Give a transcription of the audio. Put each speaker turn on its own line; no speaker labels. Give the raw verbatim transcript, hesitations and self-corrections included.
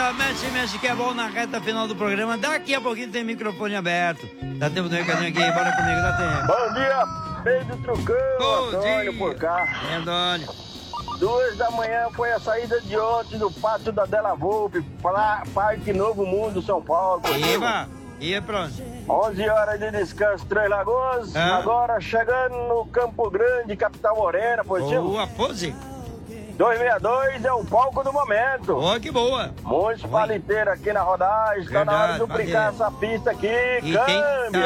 Opa, mexe, mexe que é bom na reta final do programa. Daqui a pouquinho tem microfone aberto. Dá tempo do recadinho aqui, bora comigo, dá tempo.
Bom dia, Pedro Trucão,
Bom
Antônio
dia.
por cá.
É, Antônio.
Duas da manhã foi a saída de ontem do pátio da Della Volpe, para Parque Novo Mundo, São Paulo.
Iba, ia pronto.
onze horas de descanso, Três Lagoas.
Ah.
Agora chegando no Campo Grande, capital Morena, positivo.
Boa, pose.
duzentos e sessenta e dois é o palco do momento.
Ó, que boa.
Muitos palinteiros aqui na rodagem. Está na hora de
Verdade,
duplicar
valeu.
essa pista aqui.
E tem-
Câmbio.